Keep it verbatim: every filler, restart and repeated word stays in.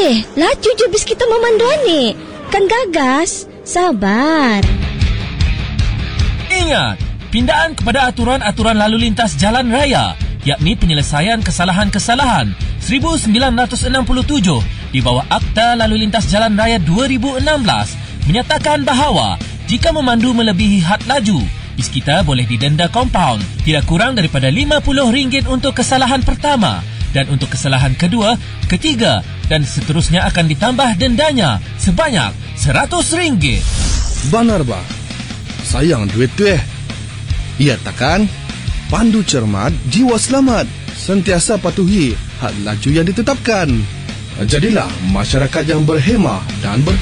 Eh, laju je bis kita memanduan ni. Kan gagas. Sabar. Ingat, pindaan kepada aturan-aturan lalu lintas jalan raya, yakni penyelesaian kesalahan-kesalahan seribu sembilan ratus enam puluh tujuh di bawah Akta Lalu Lintas Jalan Raya dua ribu enam belas menyatakan bahawa jika memandu melebihi had laju, bis kita boleh didenda kompaun tidak kurang daripada lima puluh ringgit untuk kesalahan pertama, dan untuk kesalahan kedua, ketiga dan seterusnya akan ditambah dendanya sebanyak seratus ringgit. Benar bah. Sayang duit tu eh. Ia takkan? Pandu cermat, jiwa selamat. Sentiasa patuhi had laju yang ditetapkan. Jadilah masyarakat yang berhemah dan ber